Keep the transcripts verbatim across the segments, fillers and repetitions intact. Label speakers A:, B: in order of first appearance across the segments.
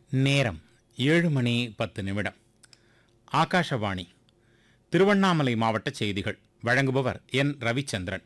A: நேரம் ஏழு மணி பத்து நிமிடம். ஆகாஷவாணி திருவண்ணாமலை மாவட்ட செய்திகள் வழங்குபவர் என் ரவிச்சந்திரன்.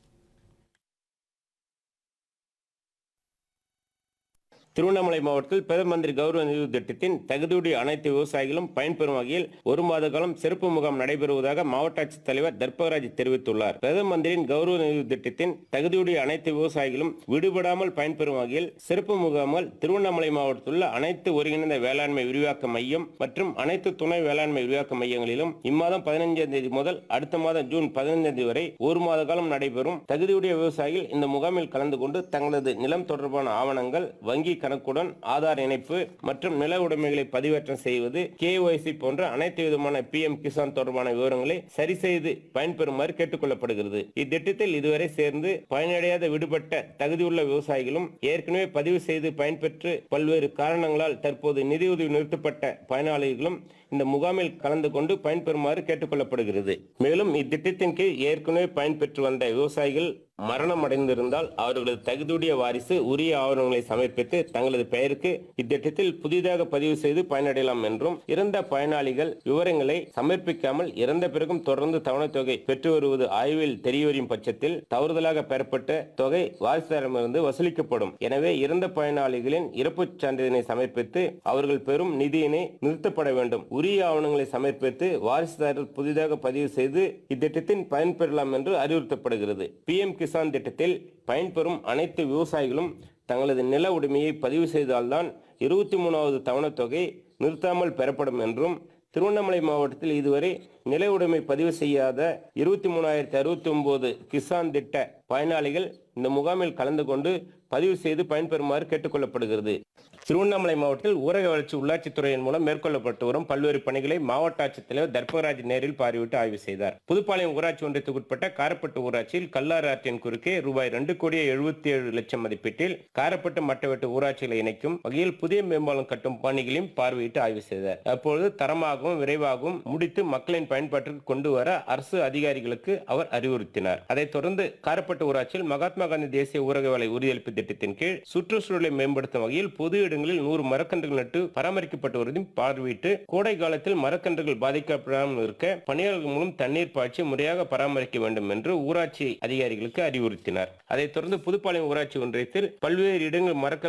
B: திருவண்ணாமலை மாவட்டத்தில் பிரதம மந்திரி கௌரவ நிதி திட்டத்தின் தகுதியுடைய அனைத்து விவசாயிகளும் பயன்பெறும் வகையில் ஒரு மாத காலம் சிறப்பு முகாம் நடைபெறுவதாக மாவட்ட ஆட்சித்தலைவர் தர்பகராஜ் தெரிவித்துள்ளார். பிரதம மந்திரியின் கௌரவ நிதி திட்டத்தின் தகுதியுடைய அனைத்து விவசாயிகளும் விடுபடாமல் பயன்பெறும் வகையில் சிறப்பு முகாம்கள் திருவண்ணாமலை மாவட்டத்தில் உள்ள அனைத்து ஒருங்கிணைந்த வேளாண்மை விரிவாக்க மையம் மற்றும் அனைத்து துணை வேளாண்மை விரிவாக்க மையங்களிலும் இம்மாதம் பதினைஞ்சாம் தேதி முதல் அடுத்த மாதம் ஜூன் பதினைந்தாம் தேதி வரை ஒரு மாத காலம் நடைபெறும். தகுதியுடைய விவசாயிகள் இந்த முகாமில் கலந்து கொண்டு தங்களது நிலம் தொடர்பான ஆவணங்கள், வங்கி கணக்குடன் ஆதார் இணைப்பு மற்றும் நில உடைமைகளை பதிவேற்றம் செய்வது, கேஒய்சி போன்ற அனைத்து விதமான பி எம் கிசான் தொடர்பான விவரங்களை சரி செய்து பயன்பெறுமாறு கேட்டுக் கொள்ளப்படுகிறது. இத்திட்டத்தில் இதுவரை சேர்ந்து பயனடையாத விடுபட்ட தகுதியுள்ள விவசாயிகளும் ஏற்கனவே பதிவு செய்து பயன்பெற்று பல்வேறு காரணங்களால் தற்போது நிதியுதவி நிறுத்தப்பட்ட பயனாளிகளும் இந்த முகாமில் கலந்து கொண்டு பயன்பெறுமாறு கேட்டுக் கொள்ளப்படுகிறது. மேலும் இத்திட்டத்தின் கீழ் ஏற்கனவே பயன்பெற்று வந்த விவசாயிகள் மரணம் அடைந்திருந்தால் அவர்களது தகுதியுடைய வாரிசு உரிய ஆவணங்களை சமர்ப்பித்து தங்களது பெயருக்கு இத்திட்டத்தில் புதிதாக பதிவு செய்து பயனடையலாம் என்றும், இறந்த பயனாளிகள் விவரங்களை சமர்ப்பிக்காமல் இறந்த பிறகும் தொடர்ந்து தவணைத் தொகை பெற்று வருவது ஆய்வில் தெரியவரும் பட்சத்தில் தவறுதலாக பெறப்பட்ட தொகை வாரிசுதாரமிருந்து வசூலிக்கப்படும். எனவே இறந்த பயனாளிகளின் இறப்புச் சான்றிதழை சமர்ப்பித்து அவர்கள் பெறும் நிதியினை நிறுத்தப்பட வேண்டும். உரிய ஆவணங்களை சமர்ப்பித்து வாரிசுதாரர் புதிதாக பதிவு செய்து இத்திட்டத்தின் பயன்பெறலாம் என்று அறிவுறுத்தப்படுகிறது. பி எம் கிசான் திட்டத்தில் பயன்பெறும் அனைத்து விவசாயிகளும் தங்களது நில உடைமையை பதிவு செய்தால்தான் இருபத்தி மூணாவது தவணைத் தொகை நிறுத்தாமல் பெறப்படும் என்றும், திருவண்ணாமலை மாவட்டத்தில் இதுவரை நில உடைமை பதிவு செய்யாத இருபத்தி மூணாயிரத்தி அறுபத்தி ஒன்பது கிசான் திட்ட பயனாளிகள் இந்த முகாமில் கலந்து கொண்டு பதிவு செய்து பயன்பெறுமாறு கேட்டுக் கொள்ளப்படுகிறது. திருவண்ணாமலை மாவட்டத்தில் ஊரக வளர்ச்சி உள்ளாட்சித் துறையின் மூலம் மேற்கொள்ளப்பட்டு வரும் பல்வேறு பணிகளை மாவட்ட ஆட்சித்தலைவர் தர்பகராஜ் நேரில் பார்வையிட்டு ஆய்வு செய்தார். புதுப்பாளையம் ஊராட்சி ஒன்றியத்துக்குட்பட்ட காரப்பட்டு ஊராட்சியில் கல்லாறு ஆற்றின் குறுக்கே ரூபாய் இரண்டு கோடியே எழுபத்தி ஏழு லட்சம் மதிப்பீட்டில் காரப்பட்டு மட்டவெட்டு ஊராட்சிகளை இணைக்கும் வகையில் புதிய மேம்பாலம் கட்டும் பணிகளையும் பார்வையிட்டு ஆய்வு செய்தார். அப்பொழுது தரமாகவும் விரைவாகவும் முடித்து மக்களின் பயன்பாட்டிற்கு கொண்டு வர அரசு அதிகாரிகளுக்கு அவர் அறிவுறுத்தினார். அதைத் தொடர்ந்து காரப்பட்டு ஊராட்சியில் மகாத்மா காந்தி தேசிய ஊரக வேலை உறுதியளிப்பு திட்டத்தின் கீழ் சுற்றுச்சூழலை மேம்படுத்தும் வகையில் பொது இடங்களில் நூறு மரக்கன்றுகள் நட்டு பராமரிக்கப்பட்டு வருவதையும் பார்வையிட்டு கோடை காலத்தில் மரக்கன்றுகள் பாதிக்கப்படாமல் இருக்க பணியாளர்கள் மூலம் தண்ணீர் பாய்ச்சி முறையாக பராமரிக்க வேண்டும் என்று ஊராட்சி அதிகாரிகளுக்கு அறிவுறுத்தினார். அதைத் தொடர்ந்து புதுப்பாளையம் ஊராட்சி ஒன்றியத்தில் பல்வேறு இடங்கள் மரக்கன்று